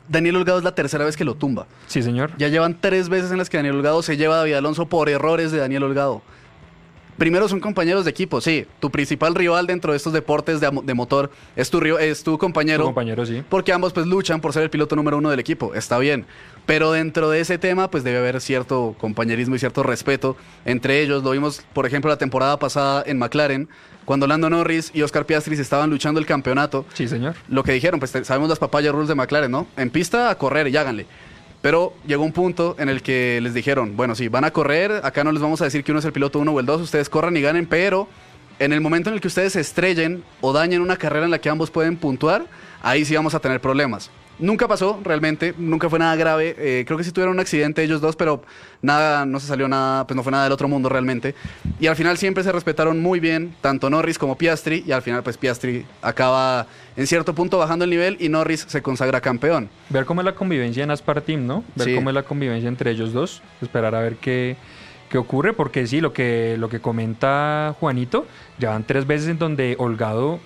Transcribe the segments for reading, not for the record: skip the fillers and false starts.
Daniel Holgado es la tercera vez que lo tumba. Sí, señor. Ya llevan 3 veces en las que Daniel Holgado se lleva a David Alonso por errores de Daniel Holgado. Primero son compañeros de equipo, sí. Tu principal rival dentro de estos deportes de motor es tu compañero. Tu compañero, sí. Porque ambos pues luchan por ser el piloto número 1 del equipo. Está bien. Pero dentro de ese tema pues debe haber cierto compañerismo y cierto respeto entre ellos. Lo vimos, por ejemplo, la temporada pasada en McLaren, cuando Lando Norris y Oscar Piastri estaban luchando el campeonato. Sí, señor. Lo que dijeron, pues sabemos las papaya rules de McLaren, ¿no? En pista a correr y háganle. Pero llegó un punto en el que les dijeron, bueno, sí, van a correr, acá no les vamos a decir que uno es el piloto 1 o el 2, ustedes corran y ganen, pero en el momento en el que ustedes se estrellen o dañen una carrera en la que ambos pueden puntuar, ahí sí vamos a tener problemas. Nunca pasó, realmente, nunca fue nada grave. Creo que sí tuvieron un accidente ellos dos, pero nada, no se salió nada, pues no fue nada del otro mundo realmente. Y al final siempre se respetaron muy bien, tanto Norris como Piastri, y al final pues Piastri acaba en cierto punto bajando el nivel y Norris se consagra campeón. Ver cómo es la convivencia en Aspar Team, ¿no? Ver Sí. cómo es la convivencia entre ellos dos, esperar a ver qué ocurre, porque sí, lo que comenta Juanito, ya van 3 veces en donde Holgado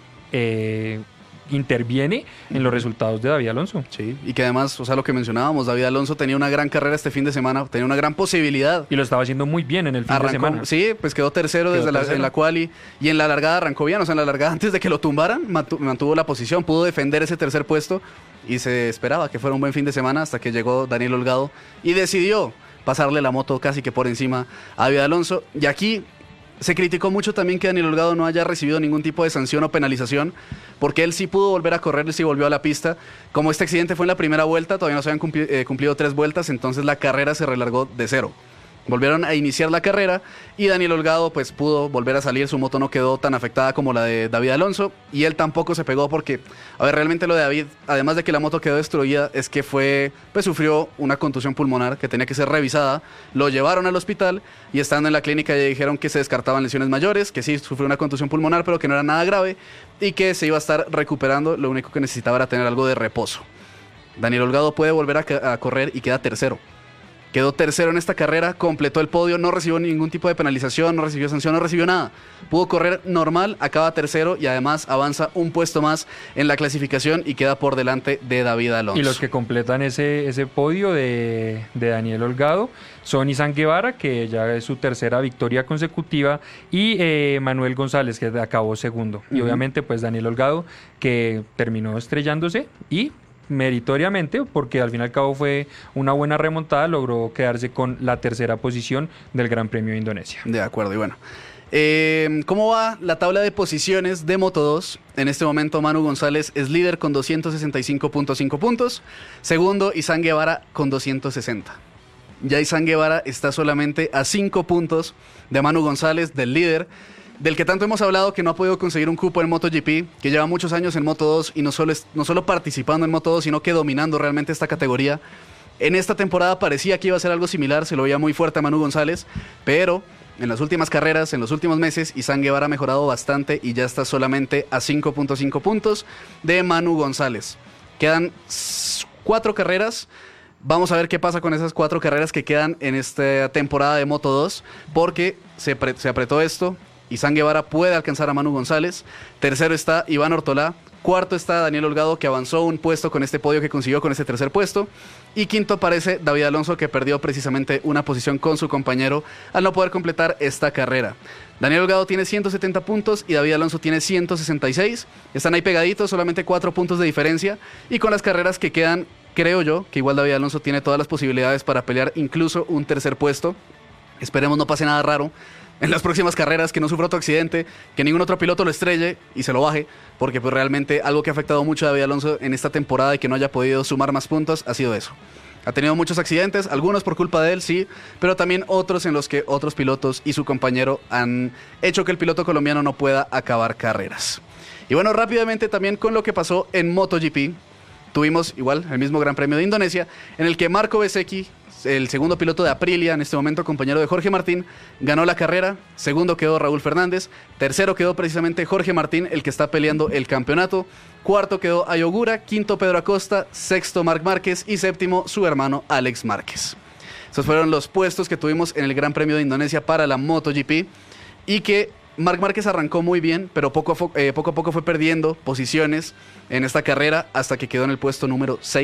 interviene en los resultados de David Alonso. Sí, y que además, o sea, lo que mencionábamos, David Alonso tenía una gran carrera este fin de semana, tenía una gran posibilidad. Y lo estaba haciendo muy bien en el fin de semana. Sí, pues quedó tercero en la quali y en la largada arrancó bien, o sea, en la largada antes de que lo tumbaran, mantuvo la posición, pudo defender ese tercer puesto y se esperaba que fuera un buen fin de semana hasta que llegó Daniel Holgado y decidió pasarle la moto casi que por encima a David Alonso. Y aquí se criticó mucho también que Daniel Holgado no haya recibido ningún tipo de sanción o penalización, porque él sí pudo volver a correr, él sí volvió a la pista. Como este accidente fue en la primera vuelta, todavía no se habían cumplido 3 vueltas, entonces la carrera se relargó de cero. Volvieron a iniciar la carrera y Daniel Holgado pues pudo volver a salir, su moto no quedó tan afectada como la de David Alonso y él tampoco se pegó porque, a ver, realmente lo de David, además de que la moto quedó destruida, es que sufrió una contusión pulmonar que tenía que ser revisada, lo llevaron al hospital y estando en la clínica ya dijeron que se descartaban lesiones mayores, que sí sufrió una contusión pulmonar pero que no era nada grave y que se iba a estar recuperando, lo único que necesitaba era tener algo de reposo. Daniel Holgado puede volver a correr y queda tercero. Quedó tercero en esta carrera, completó el podio, no recibió ningún tipo de penalización, no recibió sanción, no recibió nada. Pudo correr normal, acaba tercero y además avanza un puesto más en la clasificación y queda por delante de David Alonso. Y los que completan ese podio de Daniel Holgado son Izan Guevara, que ya es su tercera victoria consecutiva, y Manuel González, que acabó segundo. Y obviamente pues Daniel Holgado, que terminó estrellándose y meritoriamente, porque al fin y al cabo fue una buena remontada, logró quedarse con la tercera posición del Gran Premio de Indonesia. De acuerdo, y bueno, ¿cómo va la tabla de posiciones de Moto2? En este momento Manu González es líder con 265.5 puntos, segundo Izan Guevara con 260. Ya Izan Guevara está solamente a 5 puntos de Manu González, del líder, del que tanto hemos hablado, que no ha podido conseguir un cupo en MotoGP, que lleva muchos años en Moto2 y no solo participando en Moto2, sino que dominando realmente esta categoría. En esta temporada parecía que iba a ser algo similar, se lo veía muy fuerte a Manu González, pero en las últimas carreras, en los últimos meses, Izan Guevara ha mejorado bastante y ya está solamente a 5.5 puntos de Manu González. Quedan 4 carreras. Vamos a ver qué pasa con esas 4 carreras que quedan en esta temporada de Moto2, porque se apretó esto. Izan Guevara puede alcanzar a Manu González. Tercero está Iván Ortolá. Cuarto está Daniel Holgado, que avanzó un puesto con este podio que consiguió con este tercer puesto. Y quinto aparece David Alonso, que perdió precisamente una posición con su compañero al no poder completar esta carrera. Daniel Holgado tiene 170 puntos y David Alonso tiene 166. Están ahí pegaditos, solamente 4 puntos de diferencia. Y con las carreras que quedan, creo yo que igual David Alonso tiene todas las posibilidades para pelear incluso un tercer puesto. Esperemos no pase nada raro en las próximas carreras, que no sufra otro accidente, que ningún otro piloto lo estrelle y se lo baje, porque pues realmente algo que ha afectado mucho a David Alonso en esta temporada y que no haya podido sumar más puntos ha sido eso. Ha tenido muchos accidentes, algunos por culpa de él, sí, pero también otros en los que otros pilotos y su compañero han hecho que el piloto colombiano no pueda acabar carreras. Y bueno, rápidamente también con lo que pasó en MotoGP, tuvimos igual el mismo Gran Premio de Indonesia, en el que Marco Bezzecchi, el segundo piloto de Aprilia, en este momento compañero de Jorge Martín, ganó la carrera. Segundo quedó Raúl Fernández. Tercero quedó precisamente Jorge Martín, el que está peleando el campeonato. Cuarto quedó Ayogura. Quinto Pedro Acosta. Sexto Marc Márquez. Y séptimo su hermano Alex Márquez. Esos fueron los puestos que tuvimos en el Gran Premio de Indonesia para la MotoGP. Y que Marc Márquez arrancó muy bien, pero poco a poco fue perdiendo posiciones en esta carrera hasta que quedó en el puesto número 6.